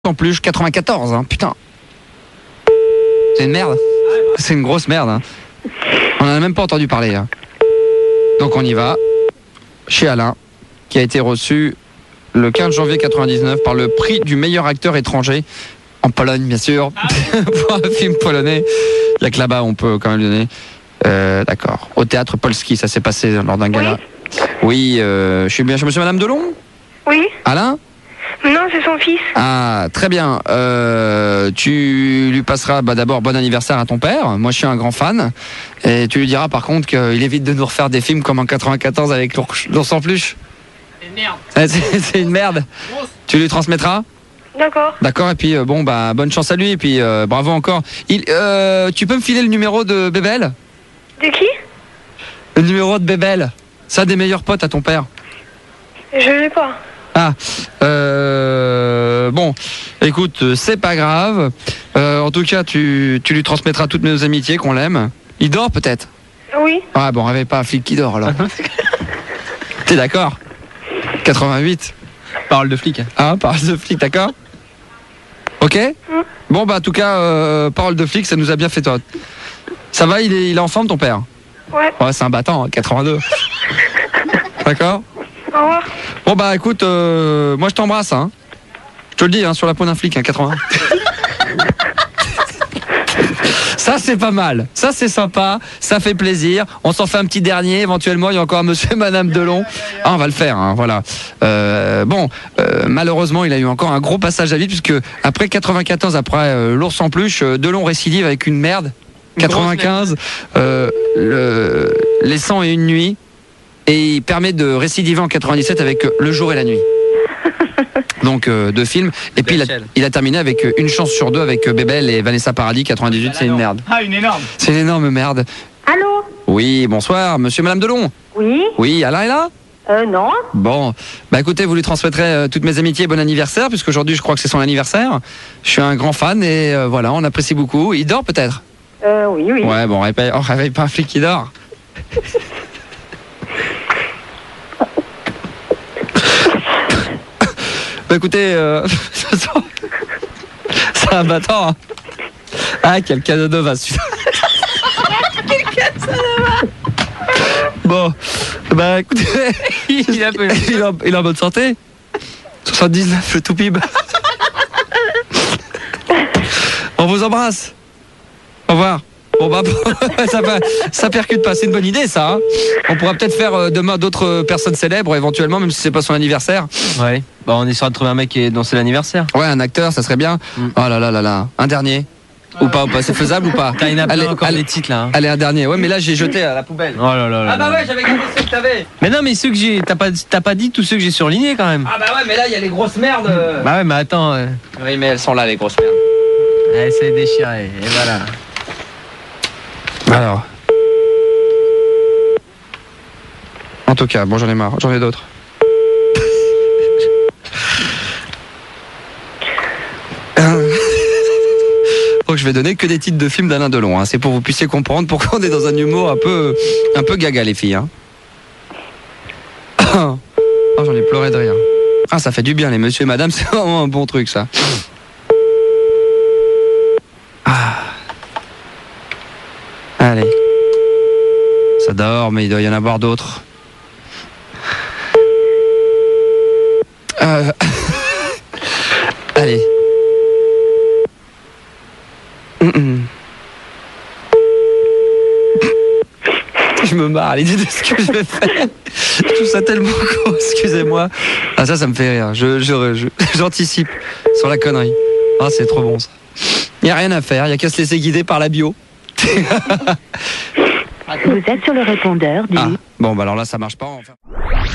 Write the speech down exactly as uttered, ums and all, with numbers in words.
En plus, quatre-vingt-quatorze, hein, putain. C'est une merde. C'est une grosse merde. Hein. On n'en a même pas entendu parler. Hein. Donc on y va. Chez Alain, qui a été reçu le quinze janvier quatre-vingt-dix-neuf par le prix du meilleur acteur étranger. En Pologne, bien sûr. Pour un film polonais. Il n'y a que là-bas on peut quand même le donner. Euh, D'accord. Au théâtre Polski, ça s'est passé lors d'un gala. Oui, oui euh, je suis bien chez monsieur Madame Delon. Oui. Alain? Non, c'est son fils. Ah, très bien. Euh, tu lui passeras bah, d'abord bon anniversaire à ton père. Moi, je suis un grand fan. Et tu lui diras par contre qu'il évite de nous refaire des films comme en quatre-vingt-quatorze avec l'ours en peluche. C'est une merde. C'est une merde. Tu lui transmettras? D'accord. D'accord. Et puis, euh, bon, bah, bonne chance à lui. Et puis, euh, bravo encore. Il, euh, tu peux me filer le numéro de Bébel? De qui? Le numéro de Bébel. Ça, des meilleurs potes à ton père. Je l'ai pas. Ah, euh, bon, écoute, c'est pas grave. Euh, en tout cas, tu, tu lui transmettras toutes nos amitiés, qu'on l'aime. Il dort peut-être? Oui. Ah bon, réveille pas un flic qui dort alors. T'es d'accord? quatre-vingt-huit. Parole de flic. Ah, parole de flic, d'accord? Ok. Mm. Bon, bah, en tout cas, euh, parole de flic, ça nous a bien fait toi. Ça va, il est, il est en forme, ton père? Ouais. Ouais, c'est un battant, hein, quatre-vingt-deux. D'accord? Au revoir. Bon, bah, écoute, euh, moi, je t'embrasse, hein. Je te le dis, hein, sur la peau d'un flic, hein, quatre-vingts. Ça, c'est pas mal. Ça, c'est sympa. Ça fait plaisir. On s'en fait un petit dernier. Éventuellement, il y a encore un monsieur et madame Delon. Ah, on va le faire, hein, voilà. Euh, bon, euh, malheureusement, il a eu encore un gros passage à vide, puisque après quatre-vingt-quatorze, après euh, l'ours en peluche, euh, Delon récidive avec une merde. quatre-vingt-quinze, euh, le, Les cent et une nuits. Et il permet de récidiver en quatre-vingt-dix-sept avec Le jour et la nuit. Donc euh, deux films. Et puis il a, il a terminé avec Une chance sur deux avec Bébel et Vanessa Paradis. quatre-vingt-dix-huit, c'est une merde. Ah, une énorme. C'est une énorme merde. Allô? Oui, bonsoir, monsieur et madame Delon. Oui. Oui, Alain est là? Euh, non. Bon, bah écoutez, vous lui transmettrez euh, toutes mes amitiés et bon anniversaire, puisqu'aujourd'hui je crois que c'est son anniversaire. Je suis un grand fan et euh, voilà, on apprécie beaucoup. Il dort peut-être? Euh, oui, oui. Ouais, bon, on réveille, on réveille pas un flic qui dort. Bah écoutez, euh, c'est un battant. Hein. Ah, quel cadeau de va celui-là. Quel cadeau. Bon, bah écoutez, il, a, il, est en, il est en bonne santé. soixante-dix-neuf, le tout pib. On vous embrasse. Au revoir. Bon bah ça, ça percute pas, c'est une bonne idée ça. Hein. On pourra peut-être faire euh, demain d'autres personnes célèbres éventuellement, même si c'est pas son anniversaire. Ouais. Bah on essaiera de trouver un mec qui est dont c'est l'anniversaire. Ouais, un acteur, ça serait bien. Mm. Oh là là là là, un dernier. Ou pas, ou pas, c'est faisable ou pas? Il y en a plein allez, encore allez, les titres là. Hein. Allez, un dernier. Ouais, mais là j'ai jeté à la poubelle. Oh là là là. Ah bah ouais, j'avais gardé ceux que t'avais. Mais non, mais ceux que j'ai, t'as pas, t'as pas dit tous ceux que j'ai surlignés quand même. Ah bah ouais, mais là il y a les grosses merdes. Bah ouais, mais attends. Euh... Oui, mais elles sont là les grosses merdes. Allez, c'est déchiré. Et voilà. Alors. En tout cas, bon, j'en ai marre, j'en ai d'autres. Donc je vais donner que des titres de films d'Alain Delon. Hein. C'est pour que vous puissiez comprendre pourquoi on est dans un humour un peu, un peu gaga les filles. Hein. Oh, j'en ai pleuré de rire. Ah, ça fait du bien les monsieur et madame, c'est vraiment un bon truc ça. Ah. Allez. Ça dort, mais il doit y en avoir d'autres. Euh... Allez. Mm-mm. Je me marre à l'idée de ce que je vais faire. Je trouve ça tellement con, excusez-moi. Ah ça, ça me fait rire. Je, je, je, j'anticipe sur la connerie. Ah, c'est trop bon ça. Il n'y a rien à faire, il n'y a qu'à se laisser guider par la bio. Vous êtes sur le répondeur du... Ah, bon, bah alors là, ça marche pas. Enfin...